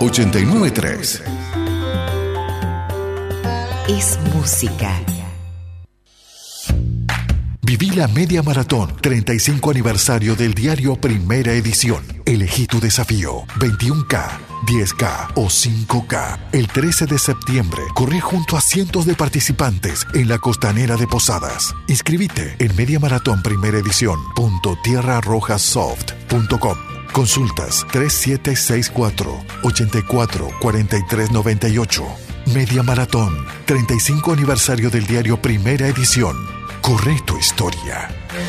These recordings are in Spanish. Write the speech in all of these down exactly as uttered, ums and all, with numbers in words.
ochenta y nueve punto tres. Es música. Viví la media maratón, treinta y cinco aniversario del diario Primera Edición. Elegí tu desafío, veintiuno K, diez K o cinco K. El trece de septiembre, corrí junto a cientos de participantes en la costanera de Posadas. Inscribite en mediamaratón primera edición punto tierra roja soft punto com. Consultas tres siete seis cuatro, ocho cuatro, cuatro tres nueve ocho. Media Maratón, treinta y cinco aniversario del diario Primera Edición. Corre tu historia.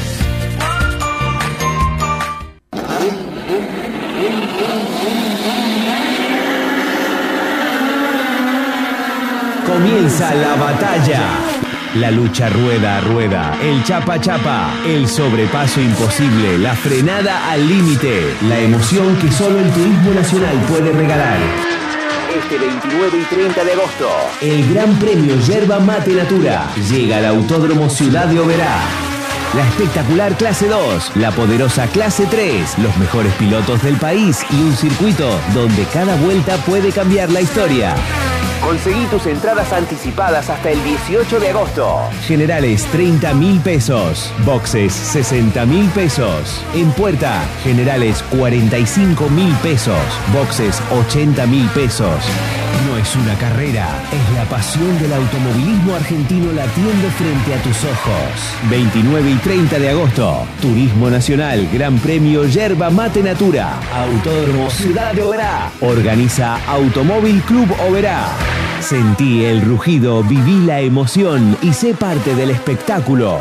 Comienza la batalla. La lucha rueda a rueda, el chapa chapa, el sobrepaso imposible, la frenada al límite, la emoción que solo el Turismo Nacional puede regalar. Este veintinueve y treinta de agosto, el Gran Premio Yerba Mate Natura llega al Autódromo Ciudad de Oberá. La espectacular clase dos, la poderosa clase tres, los mejores pilotos del país y un circuito donde cada vuelta puede cambiar la historia. Conseguí tus entradas anticipadas hasta el dieciocho de agosto. Generales treinta mil pesos. Boxes sesenta mil pesos. En puerta, generales cuarenta y cinco mil pesos. Boxes ochenta mil pesos. No es una carrera, es la pasión del automovilismo argentino latiendo frente a tus ojos. veintinueve y treinta de agosto, Turismo Nacional, Gran Premio Yerba Mate Natura, Autódromo Ciudad de Oberá. Organiza Automóvil Club Oberá. Sentí el rugido, viví la emoción y sé parte del espectáculo.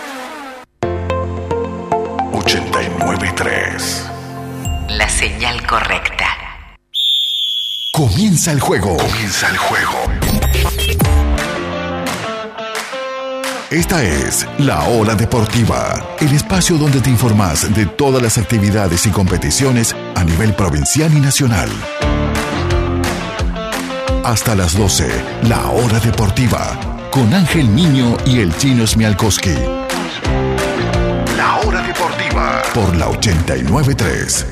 ochenta y nueve punto tres. La señal correcta. Comienza el juego. Comienza el juego. Esta es La Hora Deportiva, el espacio donde te informás de todas las actividades y competiciones a nivel provincial y nacional. Hasta las doce, La Hora Deportiva, con Ángel Niño y el Chino Smialkowski. La Hora Deportiva, por la ochenta y nueve punto tres.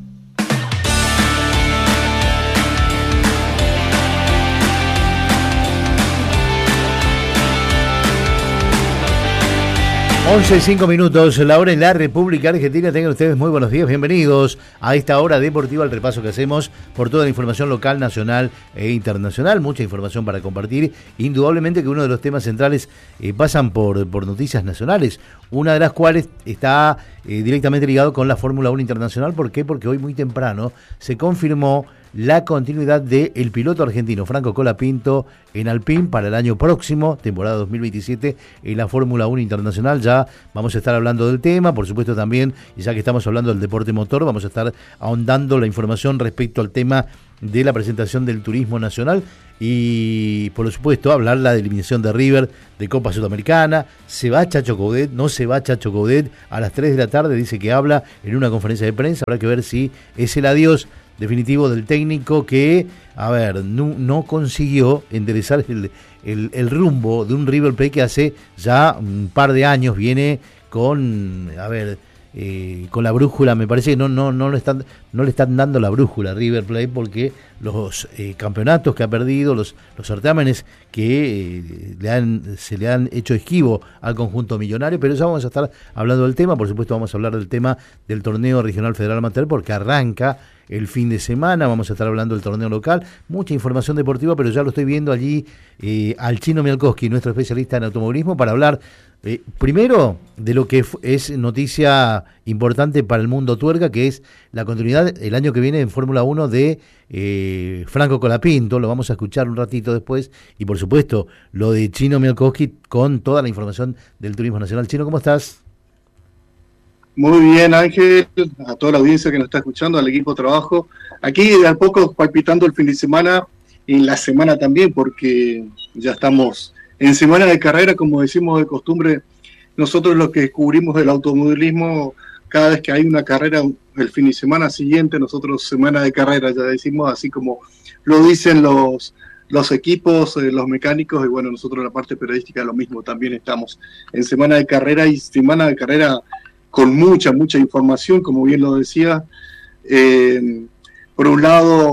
once y cinco minutos, la hora en la República Argentina. Tengan ustedes muy buenos días, bienvenidos a esta hora deportiva, el repaso que hacemos por toda la información local, nacional e internacional. Mucha información para compartir. Indudablemente que uno de los temas centrales eh, pasan por, por noticias nacionales, una de las cuales está eh, directamente ligado con la Fórmula uno Internacional. ¿Por qué? Porque hoy muy temprano se confirmó la continuidad del piloto argentino Franco Colapinto en Alpine para el año próximo, temporada dos mil veintisiete, en la Fórmula uno Internacional. Ya vamos a estar hablando del tema, por supuesto también, y ya que estamos hablando del deporte motor, vamos a estar ahondando la información respecto al tema de la presentación del Turismo Nacional y, por supuesto, hablar la eliminación de River de Copa Sudamericana. ¿Se va Chacho Coudet? ¿No se va Chacho Coudet? A las tres de la tarde dice que habla en una conferencia de prensa. Habrá que ver si es el adiós definitivo del técnico que, a ver, no, no consiguió enderezar el, el, el rumbo de un River Plate que hace ya un par de años viene con, a ver, eh, con la brújula. Me parece que no, no, no, le están, no le están dando la brújula a River Plate, porque los eh, campeonatos que ha perdido, los, los certámenes que eh, le han, se le han hecho esquivo al conjunto millonario. Pero ya vamos a estar hablando del tema. Por supuesto vamos a hablar del tema del torneo regional federal amateur, porque arranca el fin de semana. Vamos a estar hablando del torneo local, mucha información deportiva, pero ya lo estoy viendo allí eh, al Chino Smialkowski, nuestro especialista en automovilismo, para hablar eh, primero de lo que es noticia importante para el mundo tuerca, que es la continuidad el año que viene en Fórmula uno de eh, Franco Colapinto. Lo vamos a escuchar un ratito después, y por supuesto lo de Chino Smialkowski con toda la información del Turismo Nacional. Chino, ¿cómo estás? Muy bien, Ángel, a toda la audiencia que nos está escuchando, al equipo de trabajo. Aquí de a poco palpitando el fin de semana y la semana también, porque ya estamos en semana de carrera, como decimos de costumbre. Nosotros los que descubrimos el automovilismo, cada vez que hay una carrera, el fin de semana siguiente, nosotros semana de carrera, ya decimos, así como lo dicen los, los equipos, eh, los mecánicos, y bueno, nosotros en la parte periodística lo mismo, también estamos en semana de carrera y semana de carrera con mucha, mucha información, como bien lo decía. Eh, por un lado,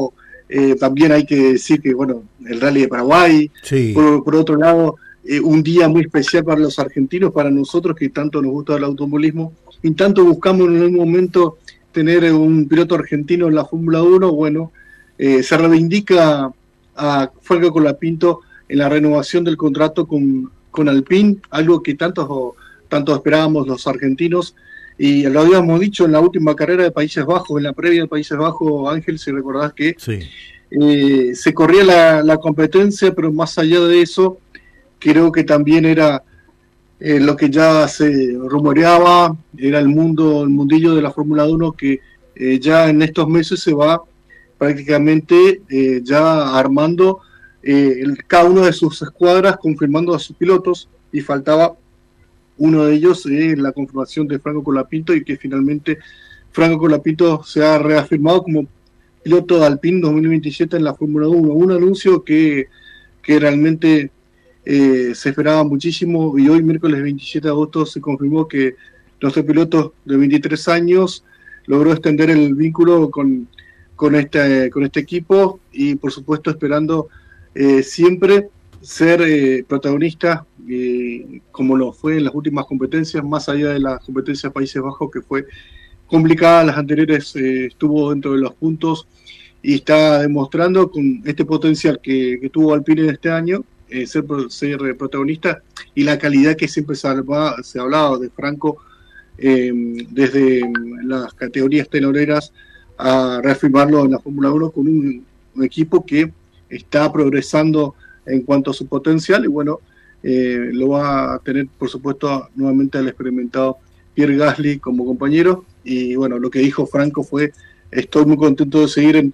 Eh, también hay que decir que, bueno, el Rally de Paraguay, sí. por, por otro lado, eh, un día muy especial para los argentinos, para nosotros que tanto nos gusta el automovilismo y tanto buscamos en un momento tener un piloto argentino en la Fórmula uno. Bueno, eh, se reivindica a Franco Colapinto en la renovación del contrato con, con Alpine, algo que tanto, tanto esperábamos los argentinos, y lo habíamos dicho en la última carrera de Países Bajos, en la previa de Países Bajos, Ángel, si recordás que sí. eh, se corría la, la competencia, pero más allá de eso, creo que también era eh, lo que ya se rumoreaba, era el mundo, el mundillo de la Fórmula uno, que eh, ya en estos meses se va prácticamente eh, ya armando eh, el, cada una de sus escuadras, confirmando a sus pilotos, y faltaba uno de ellos, eh, la confirmación de Franco Colapinto, y que finalmente Franco Colapinto se ha reafirmado como piloto de Alpine dos mil veintisiete en la Fórmula uno. Un anuncio que, que realmente eh, se esperaba muchísimo, y hoy, miércoles veintisiete de agosto, se confirmó que nuestro piloto de veintitrés años logró extender el vínculo con, con, este, con este equipo, y por supuesto esperando eh, siempre ser eh, protagonista, eh, como lo fue en las últimas competencias, más allá de las competencias Países Bajos, que fue complicada. Las anteriores eh, estuvo dentro de los puntos y está demostrando con este potencial que, que tuvo Alpine este año, eh, ser, ser protagonista, y la calidad que siempre se, ha, se ha hablado de Franco eh, desde las categorías tenoreras a reafirmarlo en la Fórmula uno con un, un equipo que está progresando en cuanto a su potencial, y bueno, eh, lo va a tener por supuesto nuevamente al experimentado Pierre Gasly como compañero. Y bueno, lo que dijo Franco fue: estoy muy contento de seguir en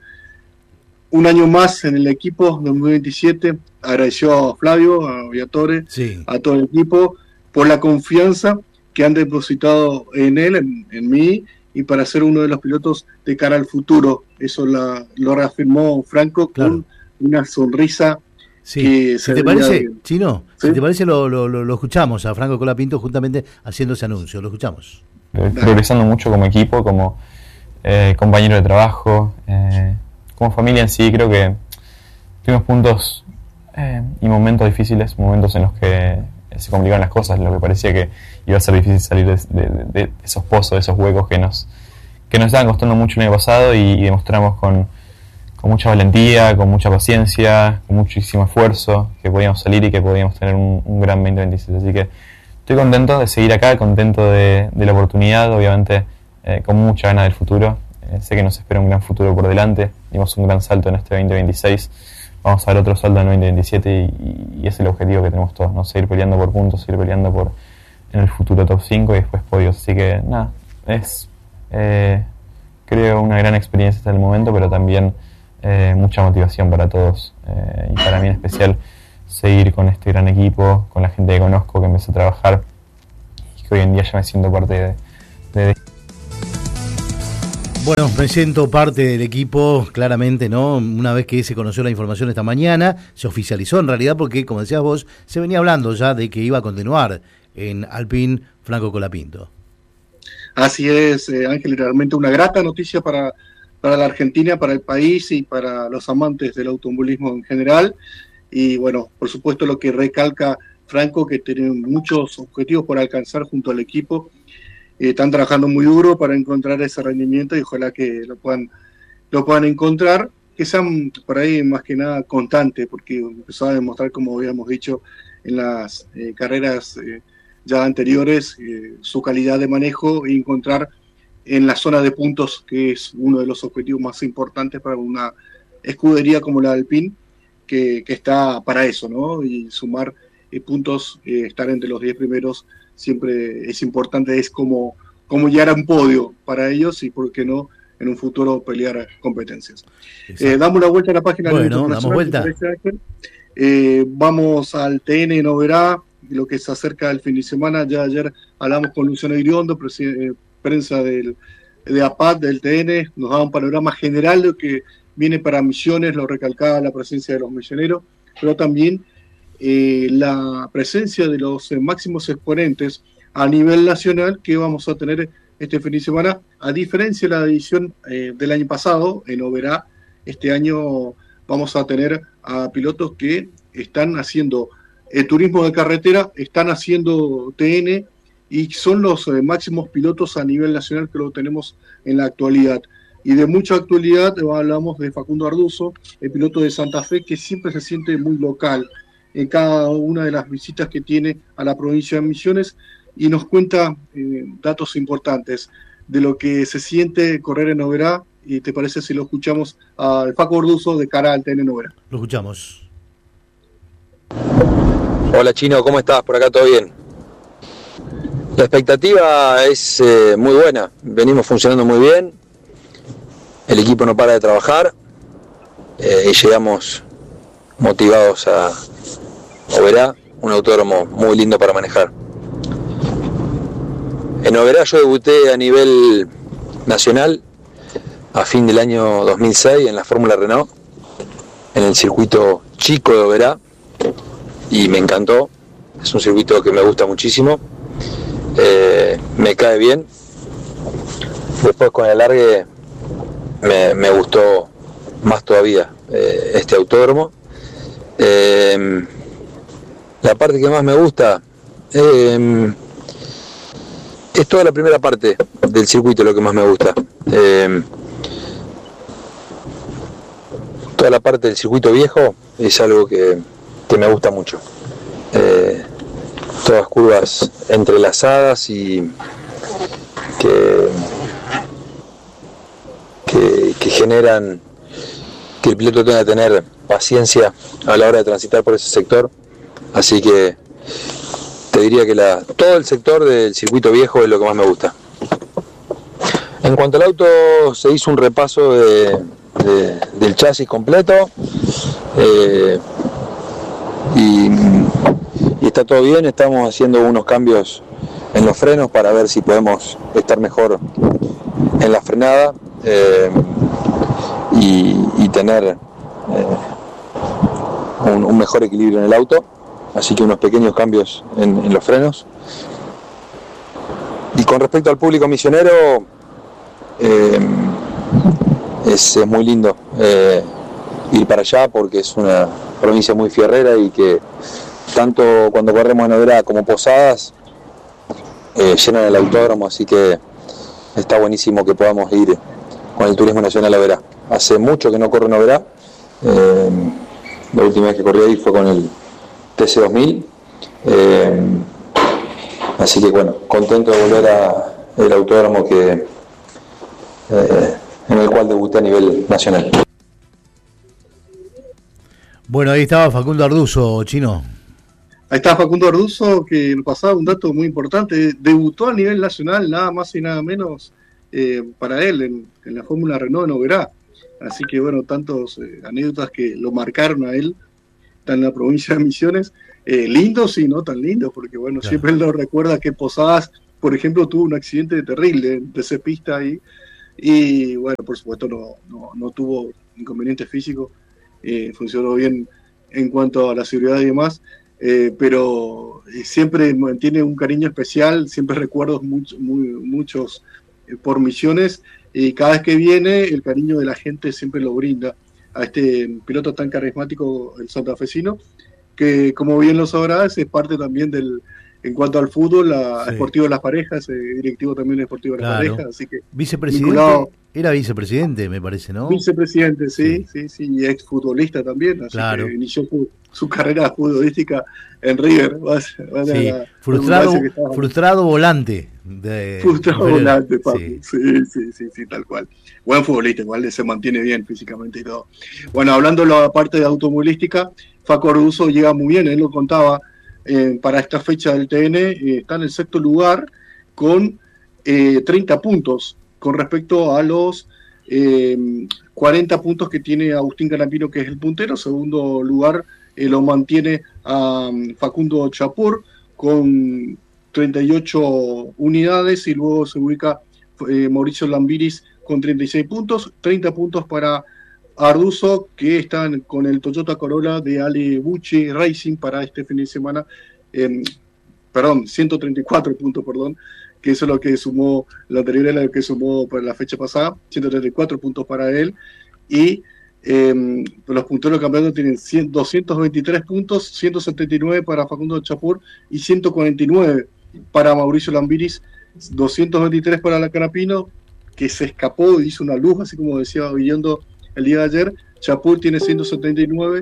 un año más en el equipo dos mil veintisiete. Agradeció a Flavio, a Viatore, sí. a todo el equipo por la confianza que han depositado en él, en, en mí, y para ser uno de los pilotos de cara al futuro. Eso la, lo reafirmó Franco, claro, con una sonrisa. Sí. Si te parece, bien. Chino, ¿sí? si te parece lo, lo, lo escuchamos a Franco Colapinto justamente haciendo ese anuncio, lo escuchamos. Progresando mucho como equipo, como eh, compañero de trabajo, eh, como familia en sí. Creo que tuvimos puntos eh, y momentos difíciles, momentos en los que se complicaron las cosas, en lo que parecía que iba a ser difícil salir de, de, de esos pozos, de esos huecos que nos que nos estaban costando mucho el año pasado, y, y demostramos con con mucha valentía, con mucha paciencia, con muchísimo esfuerzo, que podíamos salir y que podíamos tener un, un gran veinte veintisiete. Así que estoy contento de seguir acá, contento de, de la oportunidad, obviamente eh, con mucha ganas del futuro. Eh, sé que nos espera un gran futuro por delante. Dimos un gran salto en este veinte veintiséis, vamos a dar otro salto en el veinte veintisiete, y, y ese es el objetivo que tenemos todos, ¿no? Seguir peleando por puntos, seguir peleando por en el futuro top cinco y después podios. Así que nada, es eh, creo una gran experiencia hasta el momento, pero también Eh, mucha motivación para todos, eh, y para mí en especial seguir con este gran equipo, con la gente que conozco, que empecé a trabajar y que hoy en día ya me siento parte de, de... Bueno, me siento parte del equipo, claramente, ¿no? Una vez que se conoció la información esta mañana, se oficializó en realidad, porque como decías vos, se venía hablando ya de que iba a continuar en Alpine Franco Colapinto. Así es, eh, Ángel, realmente una grata noticia para para la Argentina, para el país y para los amantes del automovilismo en general. Y bueno, por supuesto lo que recalca Franco, que tiene muchos objetivos por alcanzar junto al equipo. Eh, están trabajando muy duro para encontrar ese rendimiento, y ojalá que lo puedan, lo puedan encontrar, que sean por ahí más que nada constantes, porque empezó a demostrar, como habíamos dicho en las eh, carreras eh, ya anteriores, eh, su calidad de manejo, e encontrar en la zona de puntos, que es uno de los objetivos más importantes para una escudería como la Alpine, que, que está para eso, ¿no? Y sumar eh, puntos, eh, estar entre los diez primeros siempre es importante, es como, como llegar a un podio para ellos, y por qué no en un futuro pelear competencias. Eh, damos una vuelta a la página. Bueno, damos vuelta. Eh, vamos al T N Noverá, lo que se acerca del fin de semana. Ya ayer hablamos con Luciano Iriondo, presidente prensa del, de A P A D, del T N, nos da un panorama general de lo que viene para Misiones, lo recalcaba la presencia de los misioneros, pero también eh, la presencia de los eh, máximos exponentes a nivel nacional que vamos a tener este fin de semana, a diferencia de la edición eh, del año pasado en Oberá, este año vamos a tener a pilotos que están haciendo el turismo de carretera, están haciendo T N y son los eh, máximos pilotos a nivel nacional que lo tenemos en la actualidad. Y de mucha actualidad hablamos de Facundo Arduzo, el piloto de Santa Fe, que siempre se siente muy local en cada una de las visitas que tiene a la provincia de Misiones, y nos cuenta eh, datos importantes de lo que se siente correr en Oberá. ¿Y te parece si lo escuchamos al Facu Arduzo de cara al T N en Oberá? Lo escuchamos. Hola Chino, ¿cómo estás? Por acá todo bien. La expectativa es eh, muy buena, venimos funcionando muy bien, el equipo no para de trabajar eh, y llegamos motivados a Oberá, un autódromo muy lindo para manejar. En Oberá yo debuté a nivel nacional a fin del año dos mil seis en la Fórmula Renault, en el circuito chico de Oberá, y me encantó, es un circuito que me gusta muchísimo. Eh, me cae bien. Después con el alargue me, me gustó más todavía eh, este autódromo. Eh, la parte que más me gusta eh, es toda la primera parte del circuito, lo que más me gusta. Eh, toda la parte del circuito viejo es algo que, que me gusta mucho. Eh, todas curvas entrelazadas y que, que, que generan que el piloto tenga que tener paciencia a la hora de transitar por ese sector, así que te diría que la, todo el sector del circuito viejo es lo que más me gusta. En cuanto al auto, se hizo un repaso de, de, del chasis completo eh, y y está todo bien. Estamos haciendo unos cambios en los frenos para ver si podemos estar mejor en la frenada eh, y, y tener eh, un, un mejor equilibrio en el auto, así que unos pequeños cambios en, en los frenos. Y con respecto al público misionero, eh, es, es muy lindo eh, ir para allá porque es una provincia muy fierrera y que tanto cuando corremos en Oberá como Posadas eh, llenan el autódromo, así que está buenísimo que podamos ir con el turismo nacional a Oberá. Hace mucho que no corro en Oberá, eh, la última vez que corrí ahí fue con el T C dos mil, eh, así que bueno, contento de volver al autódromo que eh, en el cual debuté a nivel nacional. Bueno, ahí estaba Facundo Arduzo, Chino. Ahí está Facundo Arduzo, que nos pasaba un dato muy importante. Debutó a nivel nacional, nada más y nada menos, eh, para él, en, en la Fórmula Renault en Oberá. Así que, bueno, tantos eh, anécdotas que lo marcaron a él, está en la provincia de Misiones. Eh, lindos y no tan lindos, porque, bueno, claro, siempre él nos recuerda que Posadas, por ejemplo, tuvo un accidente terrible de ese pista ahí. Y, bueno, por supuesto, no, no, no tuvo inconvenientes físicos. Eh, funcionó bien en cuanto a la seguridad y demás. Eh, pero eh, siempre mantiene un cariño especial, siempre recuerdos mucho, muy, muchos eh, por Misiones, y cada vez que viene el cariño de la gente siempre lo brinda a este piloto tan carismático, el santafesino, que como bien lo sabrás es parte también del, en cuanto al fútbol, la sí. Esportivo de las Parejas, eh, directivo también de Esportivo de las claro. Parejas, así que vicepresidente, vinculado, era vicepresidente me parece, ¿no? Vicepresidente, sí, sí, sí, y exfutbolista también, así claro. que inició su, su carrera futbolística en River. Va a, va a sí. la, frustrado, frustrado volante. De, frustrado de volante, papi. Sí. Sí, sí, sí, sí, tal cual. Buen futbolista, igual se mantiene bien físicamente y todo. Bueno, hablando de la parte de automovilística, Facu Arduzo llega muy bien, él lo contaba, eh, para esta fecha del T N, eh, está en el sexto lugar con eh, treinta puntos, con respecto a los eh, cuarenta puntos que tiene Agustín Canapino, que es el puntero. Segundo lugar eh, lo mantiene a um, Facundo Chapur con treinta y ocho unidades, y luego se ubica eh, Mauricio Lambiris con treinta y seis puntos, treinta puntos para Arduzo, que están con el Toyota Corolla de Ale Bucci Racing para este fin de semana, eh, perdón, ciento treinta y cuatro puntos, perdón, que eso es lo que sumó, la anterior era lo que sumó para la fecha pasada, ciento treinta y cuatro puntos para él, y Eh, los punteros del campeonato tienen cien, doscientos veintitrés puntos, ciento setenta y nueve para Facundo Chapur y ciento cuarenta y nueve para Mauricio Lambiris, doscientos veintitrés para la Canapino, que se escapó y hizo una luz, así como decía Guillendo el día de ayer. Chapur tiene ciento setenta y nueve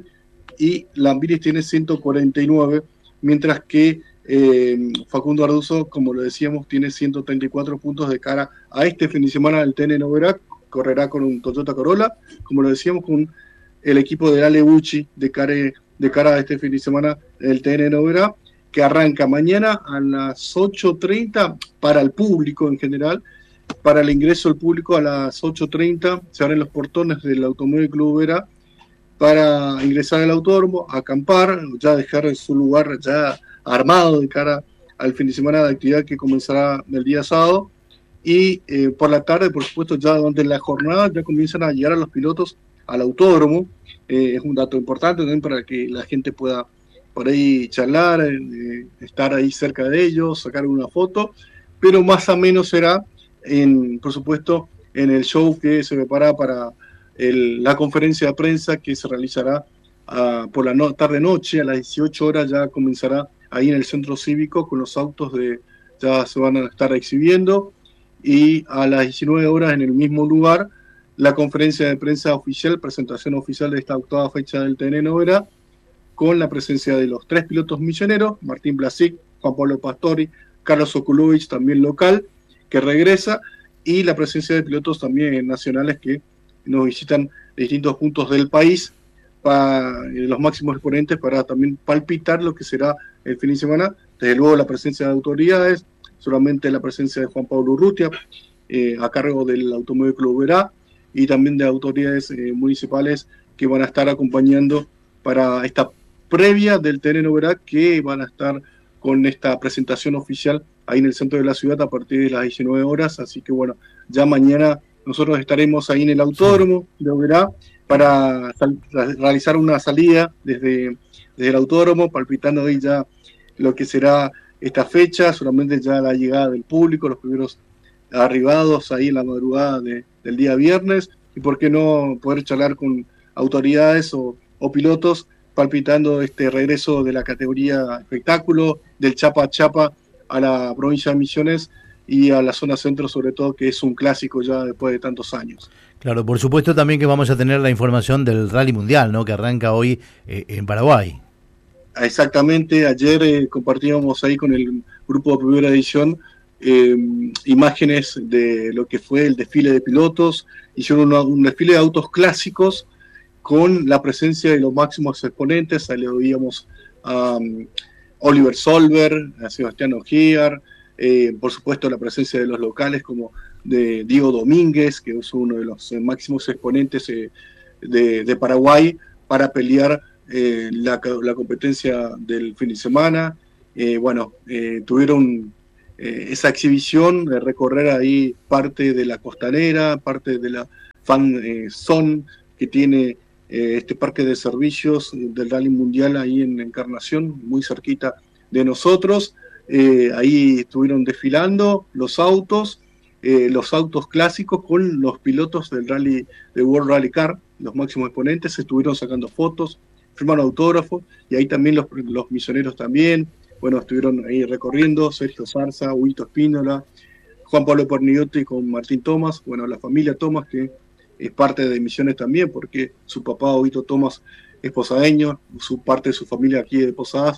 y Lambiris tiene ciento cuarenta y nueve, mientras que eh, Facundo Arduzo, como lo decíamos, tiene ciento treinta y cuatro puntos de cara a este fin de semana del T N Noverak. Correrá con un Toyota Corolla, como lo decíamos, con el equipo de Ale Bucci de cara, de cara a este fin de semana del T N Noverak, que arranca mañana a las ocho treinta para el público en general. Para el ingreso del público a las ocho treinta se abren los portones del Automóvil Club Vera para ingresar al autódromo, acampar, ya dejar su lugar ya armado de cara al fin de semana de actividad que comenzará el día sábado. Y eh, por la tarde, por supuesto, ya durante la jornada ya comienzan a llegar a los pilotos al autódromo. Eh, es un dato importante también para que la gente pueda por ahí charlar, eh, estar ahí cerca de ellos, sacar una foto, pero más o menos será, en, por supuesto, en el show que se prepara para el, la conferencia de prensa que se realizará uh, por la no, tarde-noche, a las dieciocho horas ya comenzará ahí en el centro cívico con los autos de, ya se van a estar exhibiendo, y a las diecinueve horas en el mismo lugar la conferencia de prensa oficial, presentación oficial de esta octava fecha del T N Noverak, con la presencia de los tres pilotos misioneros, Martín Blasic, Juan Pablo Pastori, Carlos Okulovich, también local, que regresa, y la presencia de pilotos también nacionales que nos visitan de distintos puntos del país, para los máximos exponentes, para también palpitar lo que será el fin de semana. Desde luego la presencia de autoridades, solamente la presencia de Juan Pablo Urrutia, eh, a cargo del Automóvil Club Vera, y también de autoridades eh, municipales que van a estar acompañando para esta previa del T N Noverak, que van a estar con esta presentación oficial ahí en el centro de la ciudad a partir de las diecinueve horas. Así que bueno, ya mañana nosotros estaremos ahí en el autódromo de Oberá para sal- realizar una salida desde, desde el autódromo, palpitando ahí ya lo que será esta fecha, solamente ya la llegada del público, los primeros arribados ahí en la madrugada de, del día viernes, y por qué no poder charlar con autoridades o, o pilotos palpitando este regreso de la categoría espectáculo, del chapa a chapa a la provincia de Misiones y a la zona centro sobre todo, que es un clásico ya después de tantos años. Claro, por supuesto también que vamos a tener la información del Rally Mundial, ¿no?, que arranca hoy eh, en Paraguay. Exactamente, ayer eh, compartíamos ahí con el grupo de primera edición eh, imágenes de lo que fue el desfile de pilotos. Hicieron una, un desfile de autos clásicos con la presencia de los máximos exponentes. Ahí le oíamos a um, Oliver Solver, a Sebastián Ogier, eh, por supuesto la presencia de los locales como de Diego Domínguez, que es uno de los eh, máximos exponentes eh, de, de Paraguay para pelear eh, la, la competencia del fin de semana. Eh, bueno, eh, tuvieron eh, esa exhibición de recorrer ahí parte de la costanera, parte de la fan eh, zone que tiene eh, este parque de servicios del Rally Mundial ahí en Encarnación, muy cerquita de nosotros. Eh, ahí estuvieron desfilando los autos, eh, los autos clásicos con los pilotos del Rally, de World Rally Car, los máximos exponentes, estuvieron sacando fotos, firmaron autógrafos, y ahí también los, los misioneros también, bueno, estuvieron ahí recorriendo, Sergio Zarza, Huito Espínola, Juan Pablo Pernigotti con Martín Tomás, bueno, la familia Tomás, que es parte de Misiones también, porque su papá, Huito Tomás, es posadeño, su parte de su familia aquí de Posadas,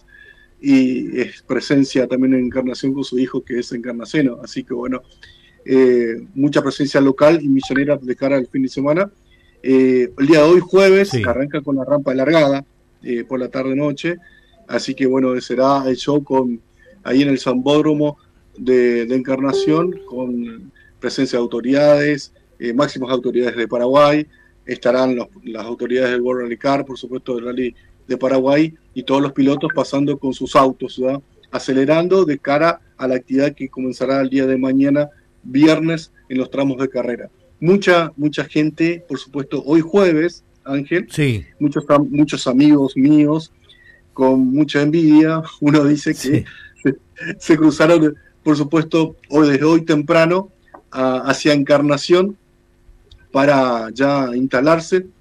y es presencia también en Encarnación con su hijo, que es encarnaceno, así que bueno, eh, mucha presencia local y misionera de cara al fin de semana. Eh, el día de hoy, jueves, sí, arranca con la rampa de largada eh, por la tarde-noche, así que bueno, será el show con ahí en el Zambódromo de, de Encarnación, con presencia de autoridades, eh, máximas autoridades de Paraguay, estarán los, las autoridades del World Rally Car, por supuesto del Rally de Paraguay, y todos los pilotos pasando con sus autos, ¿verdad?, acelerando de cara a la actividad que comenzará el día de mañana, viernes, en los tramos de carrera. Mucha, mucha gente, por supuesto, hoy jueves, Ángel, sí, muchos, muchos amigos míos con mucha envidia, uno dice que sí, se, se cruzaron, por supuesto, hoy desde hoy temprano a, hacia Encarnación para ya instalarse.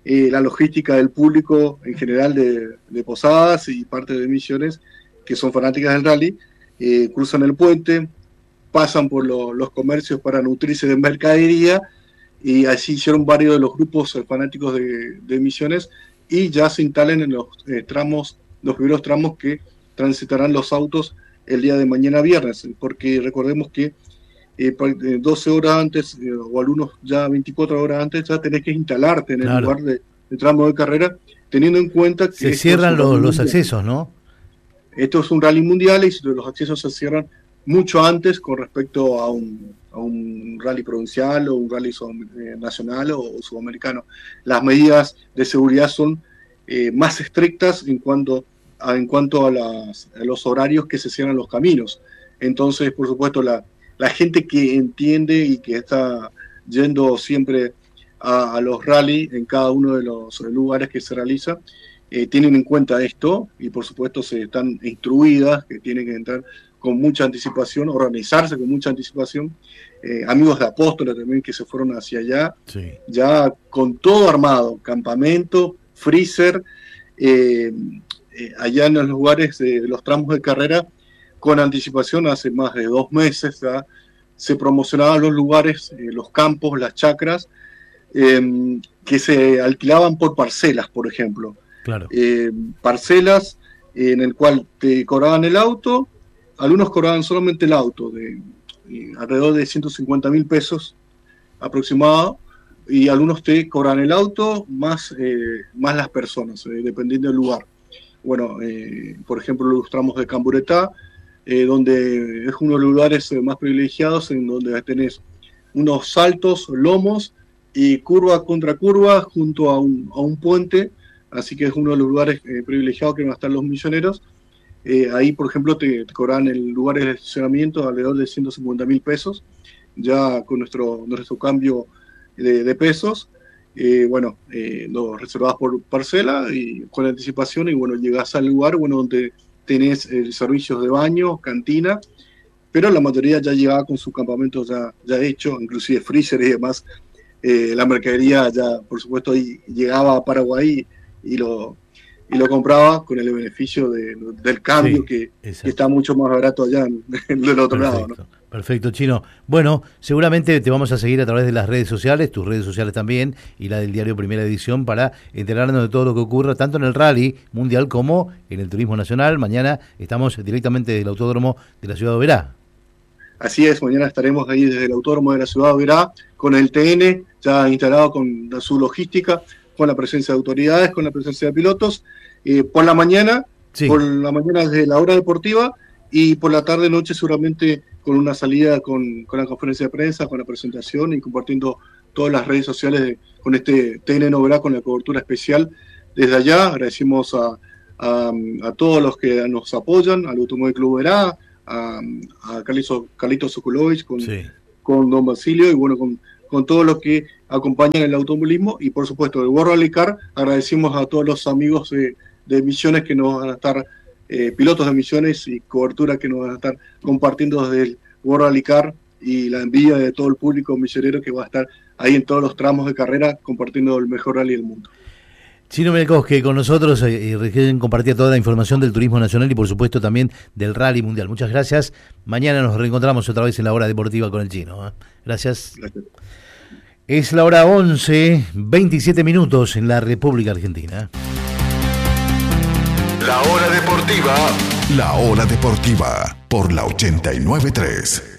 eh, la logística del público en general de, de Posadas y parte de Misiones, que son fanáticas del rally, eh, cruzan el puente, pasan por lo, los comercios para nutrirse de mercadería, y así hicieron varios de los grupos fanáticos de, de Misiones, y ya se instalan en los eh, tramos, los primeros tramos que transitarán los autos el día de mañana viernes, porque recordemos que eh, doce horas antes, eh, o algunos ya veinticuatro horas antes, ya tenés que instalarte en el claro. lugar de, de tramo de carrera, teniendo en cuenta que... Se cierran los, los accesos, ¿no? Esto es un rally mundial y los accesos se cierran mucho antes con respecto a un, a un rally provincial o un rally eh, nacional o, o sudamericano. Las medidas de seguridad son eh, más estrictas en cuanto a, en cuanto a, las, a los horarios que se cierran los caminos. Entonces, por supuesto, la, la gente que entiende y que está yendo siempre a, a los rally en cada uno de los lugares que se realiza, eh, tienen en cuenta esto y, por supuesto, se están instruidas que tienen que entrar con mucha anticipación, organizarse con mucha anticipación. Eh, amigos de Apóstoles también que se fueron hacia allá, sí. ya con todo armado, campamento, freezer, eh, eh, allá en los lugares de los tramos de carrera, con anticipación. Hace más de dos meses ya se promocionaban los lugares, eh, los campos, las chacras, eh, que se alquilaban por parcelas, por ejemplo. Claro. Eh, parcelas eh, en el cual te cobraban el auto. Algunos cobraban solamente el auto, de eh, alrededor de ciento cincuenta mil pesos aproximado, y algunos te cobran el auto más, eh, más las personas, eh, dependiendo del lugar. Bueno, eh, por ejemplo, los tramos de Camburetá, eh, donde es uno de los lugares más privilegiados, en donde tenés unos saltos, lomos y curva contra curva junto a un, a un puente, así que es uno de los lugares eh, privilegiados que van a estar los misioneros. Eh, ahí, por ejemplo, te, te cobran el lugar de estacionamiento alrededor de ciento cincuenta mil pesos, ya con nuestro, nuestro cambio de, de pesos. Eh, bueno, eh, lo reservas por parcela y con anticipación, y bueno, llegás al lugar, bueno, donde tenés eh, servicios de baño, cantina, pero la mayoría ya llegaba con su campamento ya, ya hecho, inclusive freezer y demás. Eh, la mercadería ya, por supuesto, ahí llegaba a Paraguay y lo... y lo compraba con el beneficio de, del cambio, sí, que, que está mucho más barato allá en, en el otro perfecto, lado, ¿no? Perfecto, Chino. Bueno, seguramente te vamos a seguir a través de las redes sociales, tus redes sociales también, y la del diario Primera Edición, para enterarnos de todo lo que ocurra, tanto en el rally mundial como en el turismo nacional. Mañana estamos directamente desde el autódromo de la ciudad de Oberá. Así es, mañana estaremos ahí desde el autódromo de la ciudad de Oberá, con el T N ya instalado con su logística, con la presencia de autoridades, con la presencia de pilotos, eh, por la mañana, sí. por la mañana desde la hora deportiva, y por la tarde noche seguramente con una salida con, con la conferencia de prensa, con la presentación y compartiendo todas las redes sociales de, con este T N en Oberá, con la cobertura especial. Desde allá agradecemos a, a, a todos los que nos apoyan, al Automóvil Club Oberá, a, a Carlitos, Carlitos Sokulovich, con, sí. con Don Basilio, y bueno, con con todos los que acompañan el automovilismo, y por supuesto el World Rally Car. Agradecemos a todos los amigos de, de Misiones que nos van a estar, eh, pilotos de Misiones y cobertura que nos van a estar compartiendo desde el World Rally Car, y la envidia de todo el público misionero que va a estar ahí en todos los tramos de carrera compartiendo el mejor rally del mundo. Chino Melkowski con nosotros, y eh, compartía toda la información del turismo nacional y por supuesto también del rally mundial. Muchas gracias. Mañana nos reencontramos otra vez en la hora deportiva con el Chino. ¿eh? Gracias. Gracias. Es la hora once, veintisiete minutos en la República Argentina. La hora deportiva. La hora deportiva por la ochenta y nueve punto tres.